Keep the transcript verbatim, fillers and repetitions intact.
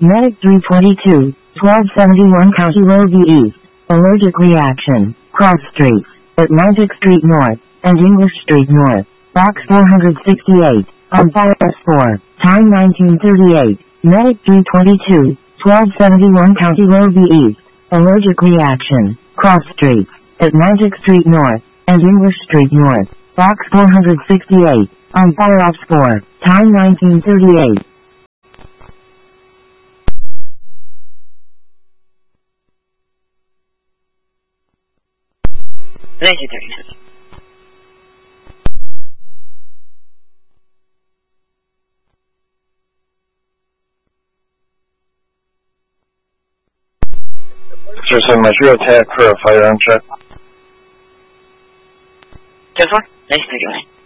Medic three twenty-two, twelve seventy-one County Road V East. Allergic reaction. Cross streets. Atlantic Street North and English Street North. Box four sixty-eight. On fire four. Time nineteen thirty-eight. Medic three twenty-two, twelve seventy-one County Road V East. Allergic reaction. Cross streets. Atlantic Street North and English Street North. Box four sixty-eight. On fire ops four. Time nineteen thirty-eight. nineteen thirty-seven. Sir, send my real attack for a firearm check. ten four, nineteen thirty-nine.